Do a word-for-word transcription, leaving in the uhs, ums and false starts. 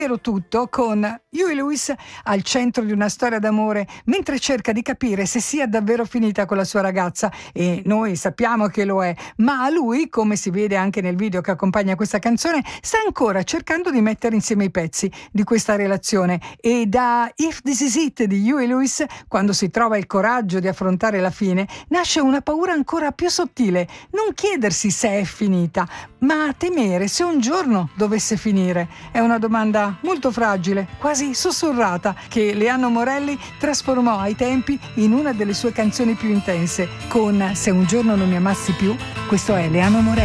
tutto con Huey Lewis al centro di una storia d'amore mentre cerca di capire se sia davvero finita con la sua ragazza, e noi sappiamo che lo è, ma lui, come si vede anche nel video che accompagna questa canzone, sta ancora cercando di mettere insieme i pezzi di questa relazione. E da If This Is It di Huey Lewis, quando si trova il coraggio di affrontare la fine, nasce una paura ancora più sottile: non chiedersi se è finita, ma temere se un giorno dovesse finire. È una domanda molto fragile, quasi sussurrata, che Leano Morelli trasformò ai tempi in una delle sue canzoni più intense con Se un giorno non mi amassi più. Questo è Leano Morelli.